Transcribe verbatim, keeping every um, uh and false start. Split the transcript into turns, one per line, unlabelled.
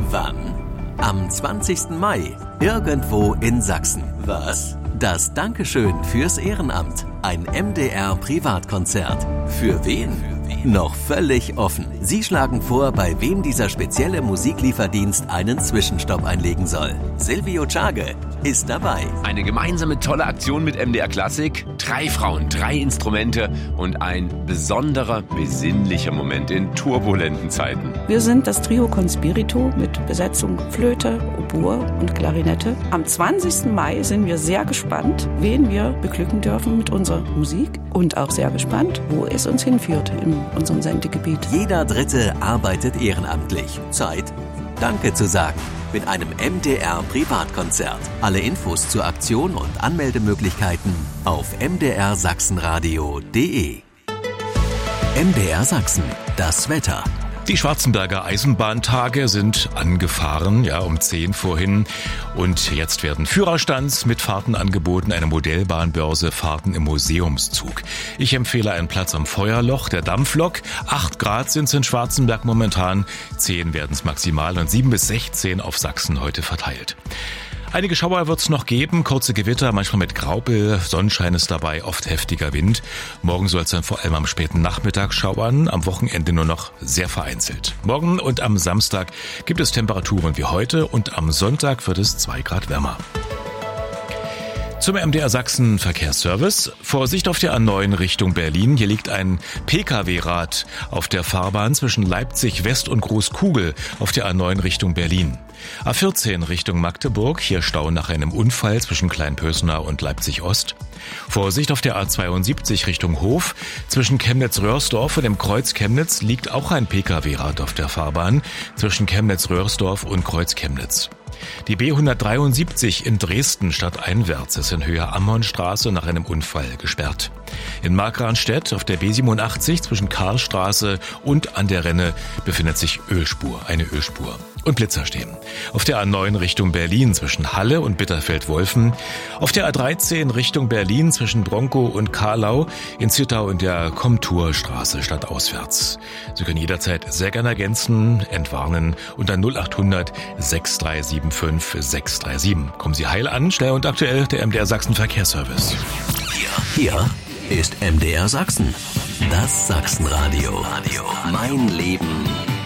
Wann? Am zwanzigsten Mai, irgendwo in Sachsen. Was? Das Dankeschön fürs Ehrenamt. Ein M D R-Privatkonzert. Für wen? Noch völlig offen. Sie schlagen vor, bei wem dieser spezielle Musiklieferdienst einen Zwischenstopp einlegen soll. Silvio Czage ist dabei.
Eine gemeinsame tolle Aktion mit M D R Klassik. Drei Frauen, drei Instrumente und ein besonderer, besinnlicher Moment in turbulenten Zeiten.
Wir sind das Trio Conspirito mit Besetzung Flöte, Oboe und Klarinette. Am zwanzigsten Mai sind wir sehr gespannt, wen wir beglücken dürfen mit unserer Musik und auch sehr gespannt, wo es uns hinführt in unserem Sendegebiet.
Jeder Dritte arbeitet ehrenamtlich. Zeit, Danke zu sagen. Mit einem M D R-Privatkonzert. Alle Infos zur Aktion und Anmeldemöglichkeiten auf m d r sachsenradio punkt d e. M D R Sachsen, das Wetter.
Die Schwarzenberger Eisenbahntage sind angefahren, ja, um zehn vorhin. Und jetzt werden Führerstands mit Fahrten angeboten, eine Modellbahnbörse, Fahrten im Museumszug. Ich empfehle einen Platz am Feuerloch der Dampflok. Acht Grad sind es in Schwarzenberg momentan, zehn werden es maximal und sieben bis sechzehn auf Sachsen heute verteilt. Einige Schauer wird es noch geben, kurze Gewitter, manchmal mit Graupel, Sonnenschein ist dabei, oft heftiger Wind. Morgen soll es dann vor allem am späten Nachmittag schauern, am Wochenende nur noch sehr vereinzelt. Morgen und am Samstag gibt es Temperaturen wie heute und am Sonntag wird es zwei Grad wärmer. Zum M D R Sachsen Verkehrsservice. Vorsicht auf der A neun Richtung Berlin. Hier liegt ein P K W-Rad auf der Fahrbahn zwischen Leipzig West und Großkugel auf der A neun Richtung Berlin. A vierzehn Richtung Magdeburg. Hier Stau nach einem Unfall zwischen Kleinpösner und Leipzig Ost. Vorsicht auf der A zweiundsiebzig Richtung Hof. Zwischen Chemnitz-Röhrsdorf und dem Kreuz Chemnitz liegt auch ein P K W-Rad auf der Fahrbahn zwischen Chemnitz-Röhrsdorf und Kreuz Chemnitz. Die B hundertdreiundsiebzig in Dresden stadteinwärts ist in Höhe Ammonstraße nach einem Unfall gesperrt. In Markranstädt auf der B siebenundachtzig zwischen Karlstraße und an der Renne befindet sich Ölspur, eine Ölspur. Und Blitzer stehen. Auf der A neun Richtung Berlin zwischen Halle und Bitterfeld-Wolfen. Auf der A dreizehn Richtung Berlin zwischen Bronkow und Karlau. In Zittau in der Komturstraße stadtauswärts. Sie können jederzeit sehr gerne ergänzen, entwarnen unter null achthundert sechs drei sieben fünf sechs drei sieben. Kommen Sie heil an, schnell und aktuell, der M D R Sachsen Verkehrsservice.
Hier, hier ist M D R Sachsen. Das Sachsenradio. Mein Leben